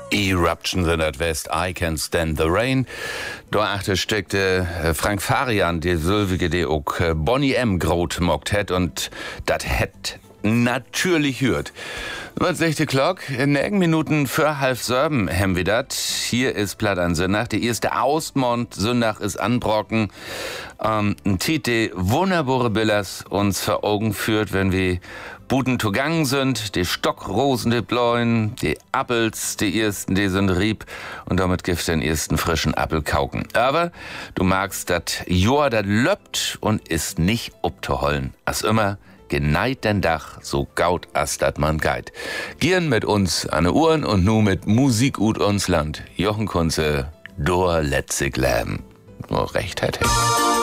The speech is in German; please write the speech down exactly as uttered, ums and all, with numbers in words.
Eruptions in that West, I Can Stand the Rain. Da achte steckte Frank Farian, die Sylvige, die auch Bonnie M. grot mockt het und dat het natürlich hört. Was sechste Glock? In engen Minuten für halb sieben haben wir dat. Hier ist Platt an Sonntag. Die erste Ausmond. Sonntag ist anbrocken. Ähm, ein Titel, wunderbare Billers uns vor Augen führt, wenn wir Buden zugangen sind. Die Stockrosen, die Bläuen, die Appels, die ersten, die sind rieb. Und damit gibt den ersten frischen Appel kauken. Aber du magst dat Joa, dat löppt und ist nicht obzuholen. Als immer, geneit den Dach, so gaut as dat man geit. Gieren mit uns an de Uhren und nu mit Musik ut uns Land. Jochen Kunze, Dor letzig Lärm. Nur recht hätte.